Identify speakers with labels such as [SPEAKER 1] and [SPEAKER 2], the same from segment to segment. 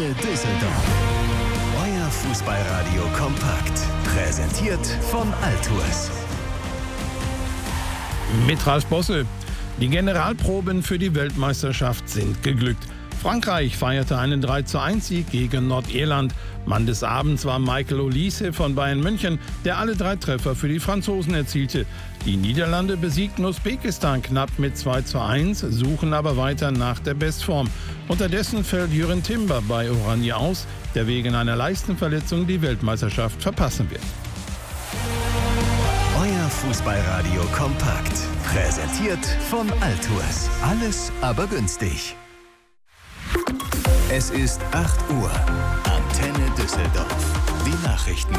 [SPEAKER 1] Antenne Düsseldorf. Euer Fußballradio kompakt. Präsentiert von Altours.
[SPEAKER 2] Mit Ralf Bosse. Die Generalproben für die Weltmeisterschaft sind geglückt. Frankreich feierte einen 3:1-Sieg gegen Nordirland. Mann des Abends war Michael Olise von Bayern München, der alle 3 Treffer für die Franzosen erzielte. Die Niederlande besiegten Usbekistan knapp mit 2:1, suchen aber weiter nach der Bestform. Unterdessen fällt Jürgen Timber bei Oranje aus, der wegen einer Leistenverletzung die Weltmeisterschaft verpassen wird.
[SPEAKER 1] Euer Fußballradio kompakt. Präsentiert von Altours. Alles aber günstig. Es ist 8 Uhr. Antenne Düsseldorf. Die Nachrichten.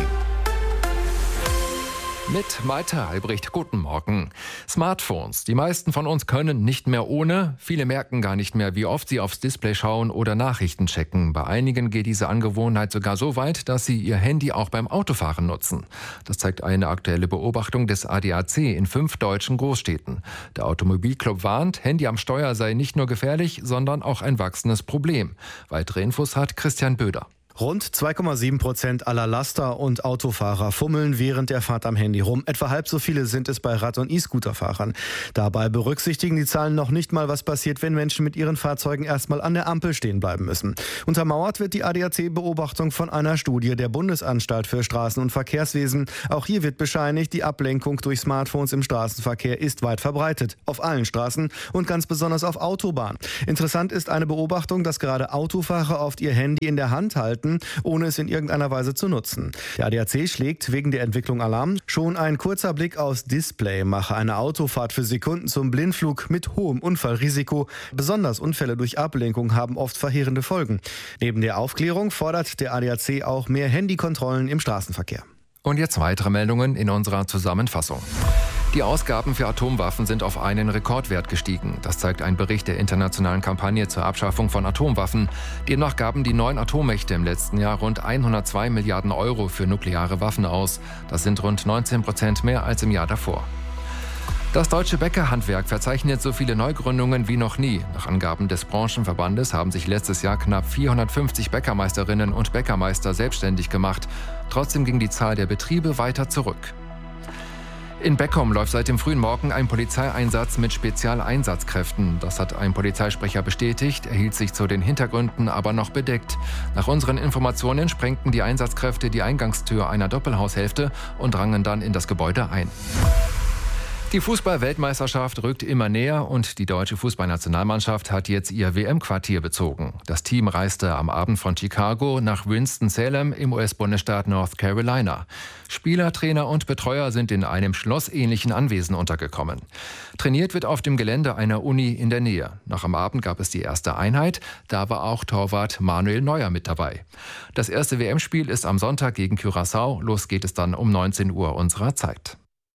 [SPEAKER 3] Mit Malte Albrecht, guten Morgen. Smartphones. Die meisten von uns können nicht mehr ohne. Viele merken gar nicht mehr, wie oft sie aufs Display schauen oder Nachrichten checken. Bei einigen geht diese Angewohnheit sogar so weit, dass sie ihr Handy auch beim Autofahren nutzen. Das zeigt eine aktuelle Beobachtung des ADAC in 5 deutschen Großstädten. Der Automobilclub warnt, Handy am Steuer sei nicht nur gefährlich, sondern auch ein wachsendes Problem. Weitere Infos hat Christian Böder.
[SPEAKER 4] Rund 2,7% aller Laster und Autofahrer fummeln während der Fahrt am Handy rum. Etwa halb so viele sind es bei Rad- und E-Scooter-Fahrern. Dabei berücksichtigen die Zahlen noch nicht mal, was passiert, wenn Menschen mit ihren Fahrzeugen erstmal an der Ampel stehen bleiben müssen. Untermauert wird die ADAC-Beobachtung von einer Studie der Bundesanstalt für Straßen- und Verkehrswesen. Auch hier wird bescheinigt, die Ablenkung durch Smartphones im Straßenverkehr ist weit verbreitet. Auf allen Straßen und ganz besonders auf Autobahnen. Interessant ist eine Beobachtung, dass gerade Autofahrer oft ihr Handy in der Hand halten, ohne es in irgendeiner Weise zu nutzen. Der ADAC schlägt wegen der Entwicklung Alarm. Schon ein kurzer Blick aufs Display mache eine Autofahrt für Sekunden zum Blindflug mit hohem Unfallrisiko. Besonders Unfälle durch Ablenkung haben oft verheerende Folgen. Neben der Aufklärung fordert der ADAC auch mehr Handykontrollen im Straßenverkehr.
[SPEAKER 3] Und jetzt weitere Meldungen in unserer Zusammenfassung. Die Ausgaben für Atomwaffen sind auf einen Rekordwert gestiegen. Das zeigt ein Bericht der internationalen Kampagne zur Abschaffung von Atomwaffen. Demnach gaben die 9 Atommächte im letzten Jahr rund 102 Milliarden Euro für nukleare Waffen aus. Das sind rund 19% mehr als im Jahr davor. Das deutsche Bäckerhandwerk verzeichnet so viele Neugründungen wie noch nie. Nach Angaben des Branchenverbandes haben sich letztes Jahr knapp 450 Bäckermeisterinnen und Bäckermeister selbstständig gemacht. Trotzdem ging die Zahl der Betriebe weiter zurück. In Beckum läuft seit dem frühen Morgen ein Polizeieinsatz mit Spezialeinsatzkräften. Das hat ein Polizeisprecher bestätigt, er hielt sich zu den Hintergründen aber noch bedeckt. Nach unseren Informationen sprengten die Einsatzkräfte die Eingangstür einer Doppelhaushälfte und drangen dann in das Gebäude ein. Die Fußball-Weltmeisterschaft rückt immer näher und die deutsche Fußballnationalmannschaft hat jetzt ihr WM-Quartier bezogen. Das Team reiste am Abend von Chicago nach Winston-Salem im US-Bundesstaat North Carolina. Spieler, Trainer und Betreuer sind in einem schlossähnlichen Anwesen untergekommen. Trainiert wird auf dem Gelände einer Uni in der Nähe. Noch am Abend gab es die erste Einheit, da war auch Torwart Manuel Neuer mit dabei. Das erste WM-Spiel ist am Sonntag gegen Curaçao. Los geht es dann um 19 Uhr unserer Zeit.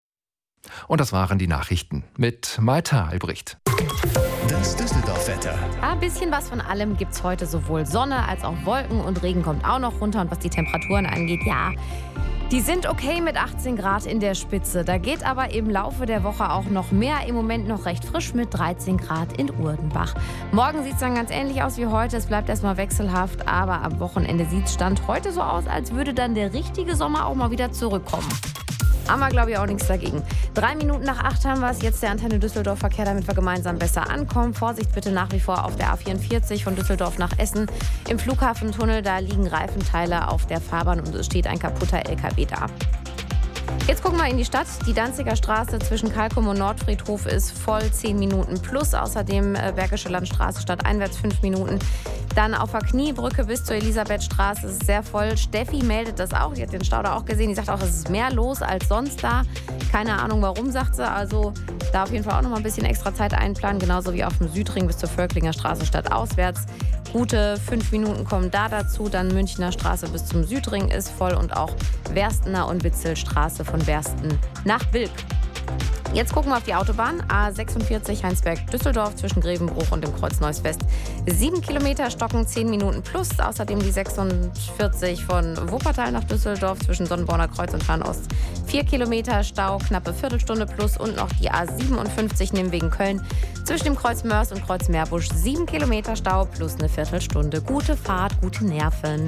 [SPEAKER 3] Und das waren die Nachrichten mit Malte Albrecht.
[SPEAKER 1] Das Düsseldorf-Wetter.
[SPEAKER 5] Ein bisschen was von allem gibt's heute, sowohl Sonne als auch Wolken und Regen kommt auch noch runter. Und was die Temperaturen angeht, ja, die sind okay mit 18 Grad in der Spitze. Da geht aber im Laufe der Woche auch noch mehr. Im Moment noch recht frisch mit 13 Grad in Urdenbach. Morgen sieht es dann ganz ähnlich aus wie heute. Es bleibt erstmal wechselhaft, aber am Wochenende sieht es Stand heute so aus, als würde dann der richtige Sommer auch mal wieder zurückkommen. Haben wir, glaube ich, auch nichts dagegen. 3 Minuten nach 8 haben wir es. Jetzt der Antenne Düsseldorf-Verkehr, damit wir gemeinsam besser ankommen. Vorsicht bitte nach wie vor auf der A44 von Düsseldorf nach Essen. Im Flughafentunnel, da liegen Reifenteile auf der Fahrbahn und es steht ein kaputter LKW da. Jetzt gucken wir in die Stadt. Die Danziger Straße zwischen Kalkum und Nordfriedhof ist voll, 10 Minuten plus. Außerdem Bergische Landstraße stadteinwärts 5 Minuten. Dann auf der Kniebrücke bis zur Elisabethstraße ist es sehr voll. Steffi meldet das auch. Die hat den Stau da auch gesehen. Die sagt auch, es ist mehr los als sonst da. Keine Ahnung warum, sagt sie. Also da auf jeden Fall auch noch mal ein bisschen extra Zeit einplanen. Genauso wie auf dem Südring bis zur Völklinger Straße stadtauswärts. Gute 5 Minuten kommen da dazu. Dann Münchner Straße bis zum Südring ist voll. Und auch Werstener und Witzelstraße von Wersten nach Wilk. Jetzt gucken wir auf die Autobahn. A46 Heinsberg-Düsseldorf zwischen Grevenbruch und dem Kreuz Neuss-West. 7 Kilometer stocken, 10 Minuten plus. Außerdem die 46 von Wuppertal nach Düsseldorf zwischen Sonnenborner Kreuz und Fernost. 4 Kilometer Stau, knappe Viertelstunde plus. Und noch die A57 Nimwegen Köln zwischen dem Kreuz Mörs und Kreuz Meerbusch. 7 Kilometer Stau plus eine Viertelstunde. Gute Fahrt, gute Nerven.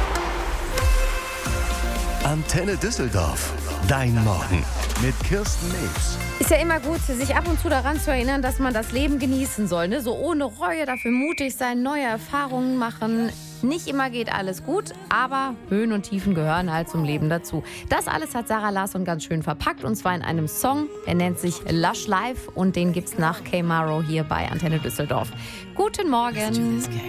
[SPEAKER 1] Antenne Düsseldorf. Dein Morgen mit Kirsten News.
[SPEAKER 5] Ist ja immer gut, sich ab und zu daran zu erinnern, dass man das Leben genießen soll. Ne? So ohne Reue, dafür mutig sein, neue Erfahrungen machen. Nicht immer geht alles gut, aber Höhen und Tiefen gehören halt zum Leben dazu. Das alles hat Sarah Larsson ganz schön verpackt, und zwar in einem Song. Er nennt sich Lush Life und den gibt's nach K-Maro hier bei Antenne Düsseldorf. Guten Morgen.